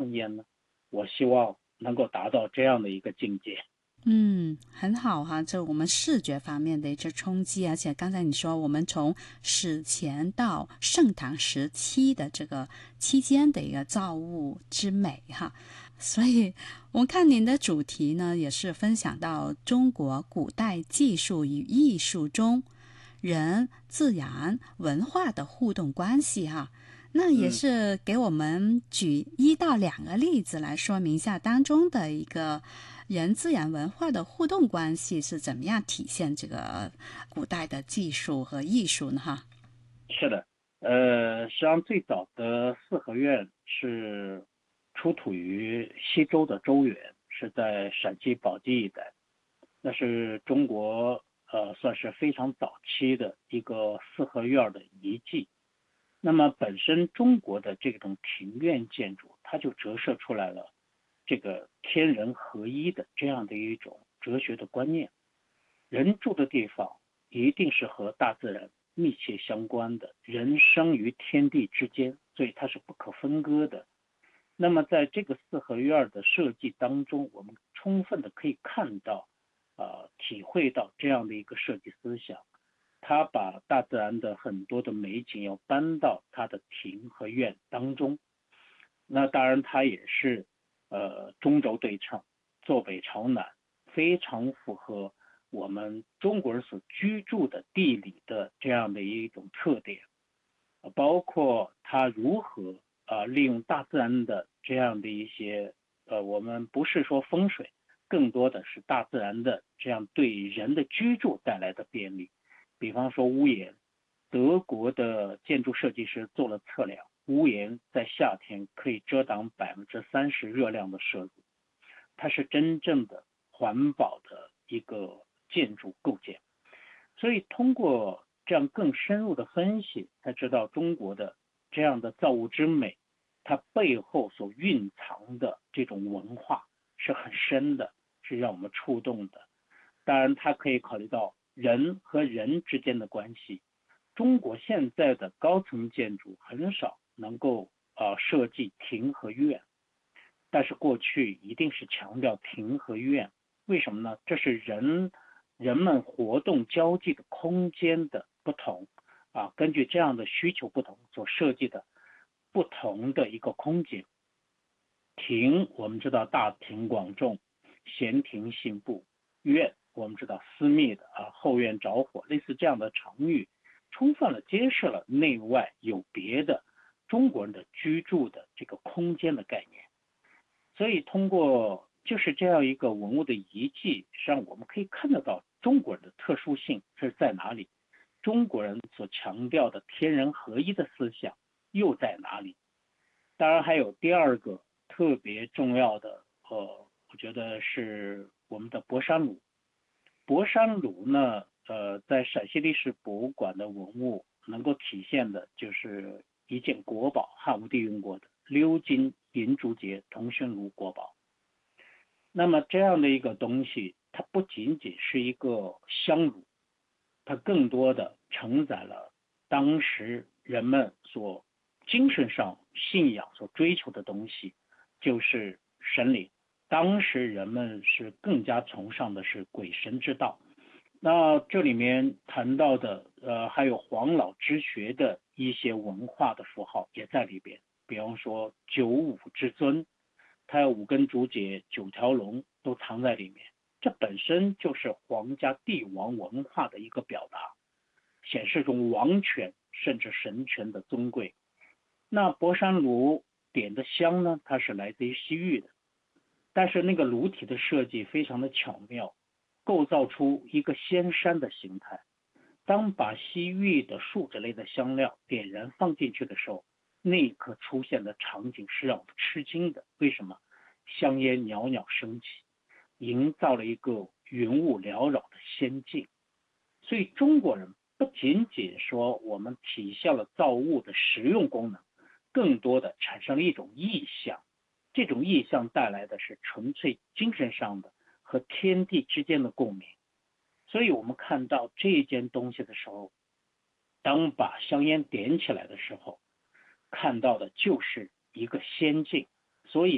香烟呢？我希望能够达到这样的一个境界。 很好哈，这我们视觉方面的一次冲击，而且刚才你说我们从史前到盛唐时期的这个期间的一个造物之美哈，所以我们看您的主题呢，也是分享到中国古代技术与艺术中人、自然、文化的互动关系哈。那也嗯。 是给我们举1到2个例子来说明一下当中的一个人自然文化的互动关系是怎么样体现这个古代的技术和艺术呢？哈。 是的，实际上最早的四合院是出土于西周的周原，是在陕西宝鸡一带，那是中国算是非常早期的一个四合院的遗迹。那么本身中国的这种庭院建筑，它就折射出来了这个天人合一的这样的一种哲学的观念。人住的地方一定是和大自然密切相关的，人生于天地之间，所以它是不可分割的。那么在这个四合院的设计当中，我们充分的可以看到，体会到这样的一个设计思想。他把大自然的很多的美景要搬到他的庭和院当中。那当然，他也是中轴对称，坐北朝南，非常符合我们中国人所居住的地理的这样的一种特点。包括他如何利用大自然的这样的一些我们不是说风水，更多的是大自然的这样对人的居住带来的便利。比方说屋檐，德国的建筑设计师做了测量，屋檐在夏天可以遮挡30%热量的摄入，它是真正的环保的一个建筑构建。所以通过这样更深入的分析，才知道中国的这样的造物之美，它背后所蕴藏的这种文化是很深的，是让我们触动的。当然，它可以考虑到人和人之间的关系。中国现在的高层建筑很少能够设计庭和院，但是过去一定是强调庭和院。为什么呢？这是人们活动交际的空间的不同根据这样的需求不同所设计的不同的一个空间。庭我们知道大庭广众，闲庭信步；院我们知道私密的后院着火，类似这样的场域，充分了揭示了内外有别的中国人的居住的这个空间的概念。所以通过就是这样一个文物的遗迹，实际上我们可以看得到中国人的特殊性是在哪里，中国人所强调的天人合一的思想又在哪里。当然还有第二个特别重要的，我觉得是我们的博山炉。博山炉呢，在陕西历史博物馆的文物能够体现的就是一件国宝，汉武帝用过的鎏金银竹节铜熏炉国宝。那么这样的一个东西，它不仅仅是一个香炉，它更多的承载了当时人们所精神上信仰所追求的东西，就是神灵。当时人们是更加崇尚的是鬼神之道。那这里面谈到的还有黄老之学的一些文化的符号也在里边。比方说九五之尊，它有5根竹节、9条龙都藏在里面。这本身就是皇家帝王文化的一个表达，显示中王权甚至神权的尊贵。那博山炉点的香呢，它是来自于西域的，但是那个炉体的设计非常的巧妙，构造出一个仙山的形态。当把西域的树脂类的香料点燃放进去的时候，那一刻出现的场景是让我们吃惊的。为什么？香烟袅袅升起，营造了一个云雾缭绕的仙境。所以中国人不仅仅说我们体现了造物的实用功能，更多的产生了一种意象。这种意象带来的是纯粹精神上的和天地之间的共鸣。所以我们看到这件东西的时候，当把香烟点起来的时候，看到的就是一个仙境。所以